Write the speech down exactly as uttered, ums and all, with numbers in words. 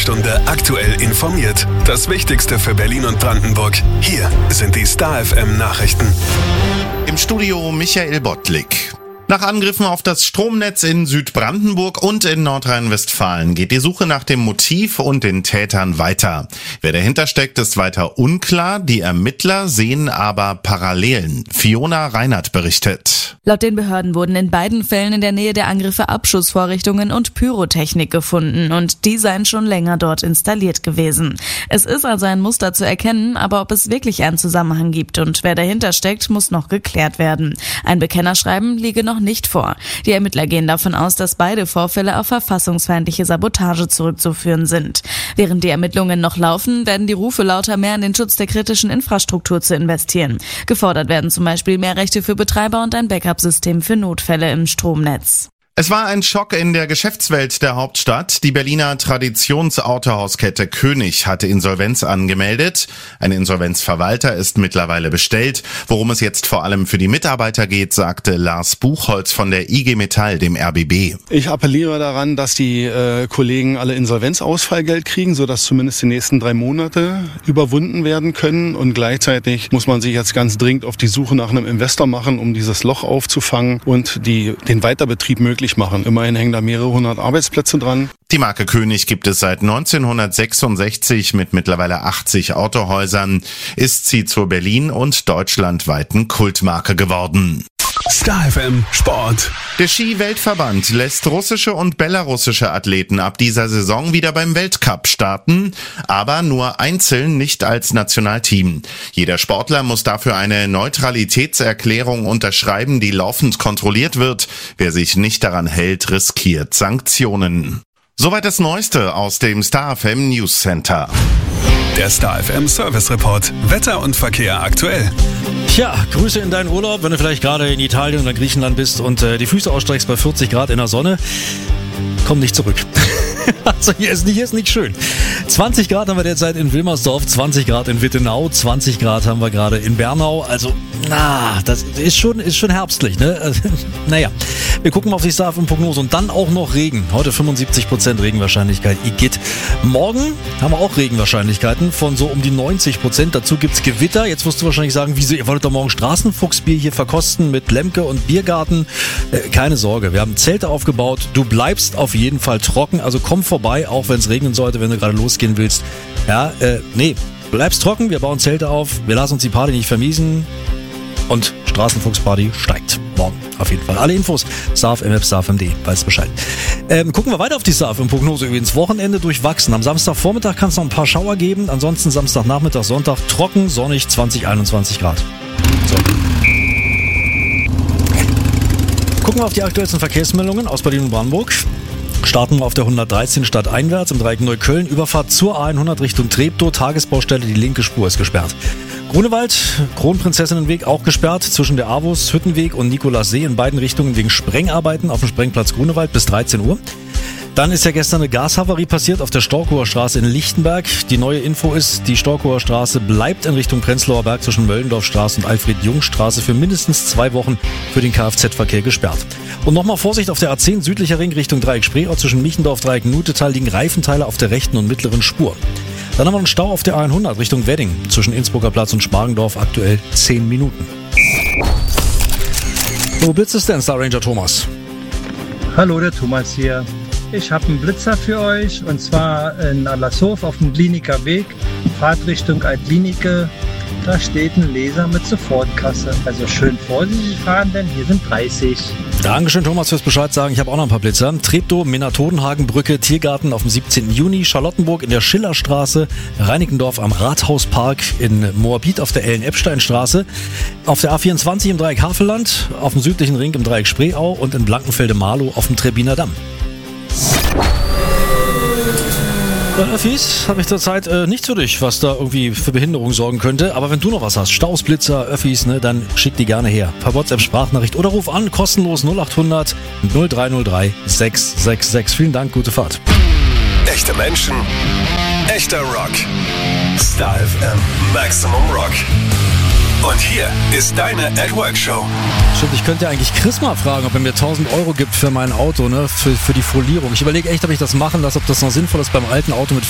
Stunde aktuell informiert. Das Wichtigste für Berlin und Brandenburg. Hier sind die Star F M Nachrichten. Im Studio Michael Bottlik. Nach Angriffen auf das Stromnetz in Südbrandenburg und in Nordrhein-Westfalen geht die Suche nach dem Motiv und den Tätern weiter. Wer dahinter steckt, ist weiter unklar. Die Ermittler sehen aber Parallelen. Fiona Reinhardt berichtet. Laut den Behörden wurden in beiden Fällen in der Nähe der Angriffe Abschussvorrichtungen und Pyrotechnik gefunden und die seien schon länger dort installiert gewesen. Es ist also ein Muster zu erkennen, aber ob es wirklich einen Zusammenhang gibt und wer dahinter steckt, muss noch geklärt werden. Ein Bekennerschreiben liege noch nicht vor. Die Ermittler gehen davon aus, dass beide Vorfälle auf verfassungsfeindliche Sabotage zurückzuführen sind. Während die Ermittlungen noch laufen, werden die Rufe lauter, mehr in den Schutz der kritischen Infrastruktur zu investieren. Gefordert werden zum Beispiel mehr Rechte für Betreiber und ein Backup-System für Notfälle im Stromnetz. Es war ein Schock in der Geschäftswelt der Hauptstadt. Die Berliner Traditionsautohauskette König hatte Insolvenz angemeldet. Ein Insolvenzverwalter ist mittlerweile bestellt. Worum es jetzt vor allem für die Mitarbeiter geht, sagte Lars Buchholz von der I G Metall, dem R B B. Ich appelliere daran, dass die äh, Kollegen alle Insolvenzausfallgeld kriegen, sodass zumindest die nächsten drei Monate überwunden werden können. Und gleichzeitig muss man sich jetzt ganz dringend auf die Suche nach einem Investor machen, um dieses Loch aufzufangen und die, den Weiterbetrieb möglich machen. Immerhin hängen da mehrere hundert Arbeitsplätze dran. Die Marke König gibt es seit neunzehnhundertsechsundsechzig mit mittlerweile achtzig Autohäusern. Ist sie zur Berlin- und deutschlandweiten Kultmarke geworden. Star F M Sport. Der Ski-Weltverband lässt russische und belarussische Athleten ab dieser Saison wieder beim Weltcup starten, aber nur einzeln, nicht als Nationalteam. Jeder Sportler muss dafür eine Neutralitätserklärung unterschreiben, die laufend kontrolliert wird. Wer sich nicht daran hält, riskiert Sanktionen. Soweit das Neueste aus dem Star F M News Center. Der Star F M Service Report. Wetter und Verkehr aktuell. Tja, Grüße in deinen Urlaub, wenn du vielleicht gerade in Italien oder Griechenland bist und äh, die Füße ausstreckst bei vierzig Grad in der Sonne. Komm nicht zurück. Also hier ist nicht, hier ist nicht schön. zwanzig Grad haben wir derzeit in Wilmersdorf, zwanzig Grad in Wittenau, zwanzig Grad haben wir gerade in Bernau. Also, na, das ist schon, ist schon herbstlich, ne? Also, naja, wir gucken mal auf die Star F M-Prognose und dann auch noch Regen. Heute fünfundsiebzig Prozent Regenwahrscheinlichkeit, Igitt. Morgen haben wir auch Regenwahrscheinlichkeiten von so um die neunzig Prozent. Dazu gibt's Gewitter. Jetzt wirst du wahrscheinlich sagen, wieso, ihr wolltet doch morgen Straßenfuchsbier hier verkosten mit Lemke und Biergarten. Äh, keine Sorge, wir haben Zelte aufgebaut. Du bleibst auf jeden Fall trocken, also komm vorbei, auch wenn es regnen sollte, wenn du gerade losgehen willst. Ja, äh, nee, bleibst trocken, wir bauen Zelte auf, wir lassen uns die Party nicht vermiesen und Straßenfuchsparty steigt morgen auf jeden Fall. Alle Infos, Star F M App, Star F M punkt de, weiß Bescheid. Ähm, gucken wir weiter auf die Star F M-Prognose übrigens. Wochenende durchwachsen. Am Samstagvormittag kann es noch ein paar Schauer geben, ansonsten Samstagnachmittag, Sonntag trocken, sonnig, zwanzig, einundzwanzig Grad. So. Gucken wir auf die aktuellsten Verkehrsmeldungen aus Berlin und Brandenburg. Starten wir auf der hundertdreizehn stadteinwärts im Dreieck Neukölln. Überfahrt zur A hundert Richtung Treptow. Tagesbaustelle, die linke Spur ist gesperrt. Grunewald, Kronprinzessinnenweg auch gesperrt. Zwischen der Avus, Hüttenweg und Nikolassee in beiden Richtungen wegen Sprengarbeiten auf dem Sprengplatz Grunewald bis dreizehn Uhr. Dann ist ja gestern eine Gashavarie passiert auf der Storkower Straße in Lichtenberg. Die neue Info ist, die Storkower Straße bleibt in Richtung Prenzlauer Berg zwischen Möllendorfstraße und Alfred-Jung-Straße für mindestens zwei Wochen für den Kfz-Verkehr gesperrt. Und nochmal Vorsicht auf der A zehn südlicher Ring Richtung Dreieck Spreeau zwischen Michendorf, Dreieck Nutetal liegen Reifenteile auf der rechten und mittleren Spur. Dann haben wir einen Stau auf der A hundert Richtung Wedding zwischen Innsbrucker Platz und Schmargendorf, aktuell zehn Minuten. Wo blitzt es denn, Star Ranger Thomas? Hallo, der Thomas hier. Ich habe einen Blitzer für euch und zwar in Allershof auf dem Kliniker Weg, Fahrtrichtung Altklinike. Da steht ein Laser mit Sofortkasse. Also schön vorsichtig fahren, denn hier sind dreißig. Dankeschön, Thomas, fürs Bescheid sagen. Ich habe auch noch ein paar Blitzer. Treptow, Minna-Todenhagen-Brücke, Tiergarten auf dem siebzehnten Juni, Charlottenburg in der Schillerstraße, Reinickendorf am Rathauspark, in Moabit auf der Ellen-Epstein-Straße, auf der A vierundzwanzig im Dreieck Havelland, auf dem südlichen Ring im Dreieck Spreeau und in Blankenfelde-Marlow auf dem Trebbiner Damm. Bei Öffis habe ich zurzeit äh, nichts für dich, was da irgendwie für Behinderung sorgen könnte. Aber wenn du noch was hast, Staus, Blitzer, Öffis, ne, dann schick die gerne her. Per WhatsApp Sprachnachricht oder ruf an, kostenlos null acht hundert null drei null drei sechs sechs sechs. Vielen Dank, gute Fahrt. Echte Menschen, echter Rock. Star F M Maximum Rock. Und hier ist deine At Work Show. Stimmt, ich könnte eigentlich Chris mal fragen, ob er mir tausend Euro gibt für mein Auto, ne, für, für die Folierung. Ich überlege echt, ob ich das machen lasse, ob das noch sinnvoll ist beim alten Auto mit